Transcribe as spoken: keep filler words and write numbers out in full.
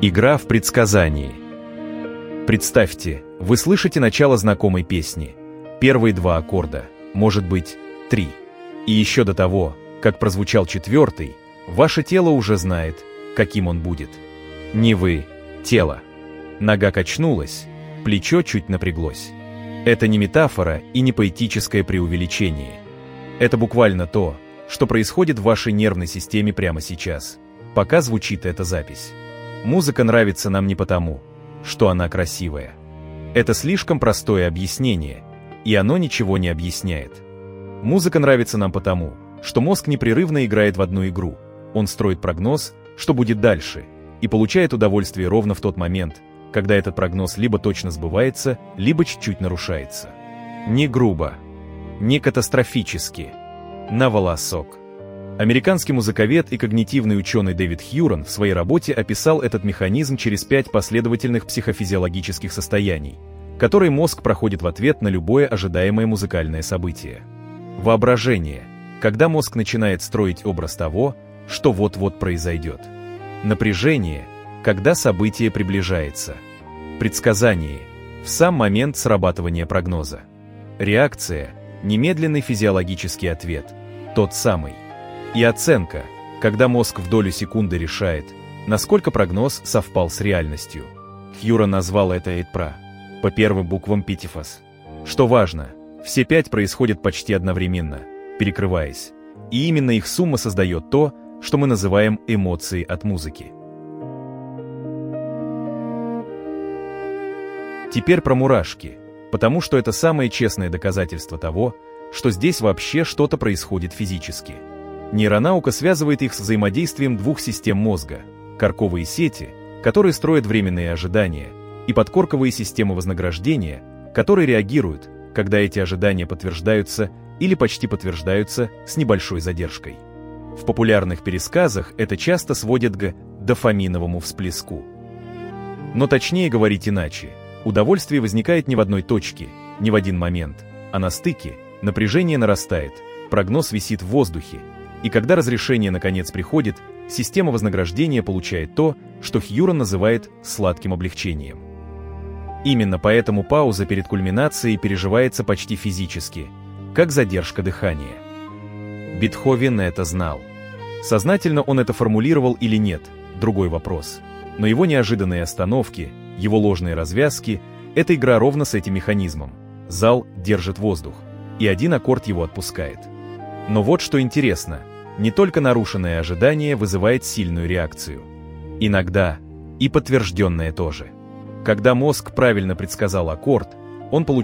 Игра в предсказании. Представьте, вы слышите начало знакомой песни. Первые два аккорда, может быть, три. И еще до того, как прозвучал четвертый, ваше тело уже знает, каким он будет. Не вы, тело. Нога качнулась, плечо чуть напряглось. Это не метафора и не поэтическое преувеличение. Это буквально то, что происходит в вашей нервной системе прямо сейчас, пока звучит эта запись. Музыка нравится нам не потому, что она красивая. Это слишком простое объяснение, и оно ничего не объясняет. Музыка нравится нам потому, что мозг непрерывно играет в одну игру. Он строит прогноз, что будет дальше, и получает удовольствие ровно в тот момент, когда этот прогноз либо точно сбывается, либо чуть-чуть нарушается. Не грубо, не катастрофически, на волосок. Американский музыковед и когнитивный ученый Дэвид Хьюрон в своей работе описал этот механизм через пять последовательных психофизиологических состояний, которые мозг проходит в ответ на любое ожидаемое музыкальное событие. Воображение, когда мозг начинает строить образ того, что вот-вот произойдет. Напряжение, когда событие приближается. Предсказание, в сам момент срабатывания прогноза. Реакция, немедленный физиологический ответ, тот самый. И оценка, когда мозг в долю секунды решает, насколько прогноз совпал с реальностью. Хьюрон назвал это ЭйТПРА, по первым буквам Питифас. Что важно, все пять происходят почти одновременно, перекрываясь, и именно их сумма создает то, что мы называем эмоцией от музыки. Теперь про мурашки, потому что это самое честное доказательство того, что здесь вообще что-то происходит физически. Нейронаука связывает их с взаимодействием двух систем мозга – корковые сети, которые строят временные ожидания, и подкорковые системы вознаграждения, которые реагируют, когда эти ожидания подтверждаются или почти подтверждаются с небольшой задержкой. В популярных пересказах это часто сводят к дофаминовому всплеску. Но точнее говорить иначе. Удовольствие возникает не в одной точке, не в один момент, а на стыке, напряжение нарастает, прогноз висит в воздухе, и когда разрешение наконец приходит, система вознаграждения получает то, что Хьюрон называет сладким облегчением. Именно поэтому пауза перед кульминацией переживается почти физически, как задержка дыхания. Бетховен это знал. Сознательно он это формулировал или нет – другой вопрос. Но его неожиданные остановки, его ложные развязки – это игра ровно с этим механизмом. Зал держит воздух, и один аккорд его отпускает. Но вот что интересно, не только нарушенное ожидание вызывает сильную реакцию. Иногда и подтвержденное тоже. Когда мозг правильно предсказал аккорд, он получает